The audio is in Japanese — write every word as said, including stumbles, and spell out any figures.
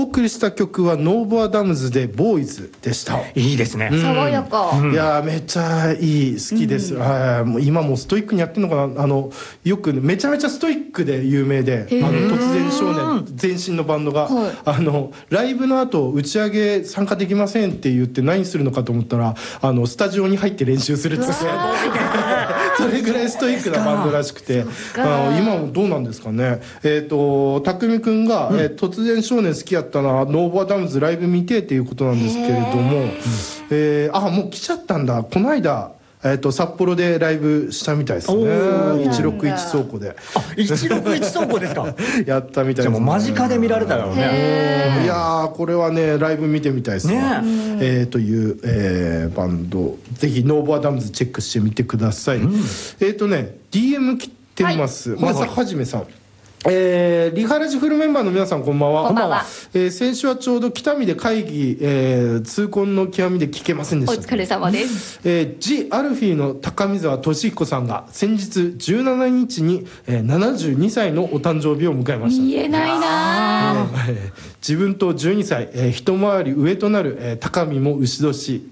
送りした曲はノーボアダムズでボーイズでした。 いいですね、 爽やか、 いやめっちゃいい、好きです、うん、はい、もう今もストイックにやってるのかな。あのよくめちゃめちゃストイックで有名で、あの突然少年前身のバンドが、はい、あのライブの後打ち上げ参加できませんって言って何するのかと思ったら、あのスタジオに入って練習するってそれぐらいストイックなバンドらしくて、あの今もどうなんですかね。えっ、ー、と匠くんが、うん、えー、突然少年好きやったな、ノーボアダムズライブ見てっていうことなんですけれども、えー、あもう来ちゃったんだ。この間えー、と札幌でライブしたみたいですね。いちろくいち倉庫で。 あ、いちろくいち倉庫ですかやったみたいですね。 じゃあもう間近で見られたよね。 いやーこれはねライブ見てみたいですね。えー、という、えー、バンドぜひノーボアダムズチェックしてみてください。うん、えっ、ー、とね ディーエム 来てます、はい、まさはじめさん、えー、リハラジフルメンバーの皆さんこんばんは。 こんばんは。 えー、先週はちょうど北見で会議、えー、痛恨の極みで聞けませんでした。 お疲れ様です。 えー、ジ・アルフィーの高見沢俊彦さんが先日じゅうしちにちに、えー、ななじゅうにさいのお誕生日を迎えました。 言えないな、 えー、自分とじゅうにさい、えー、一回り上となる、えー、高見も牛年、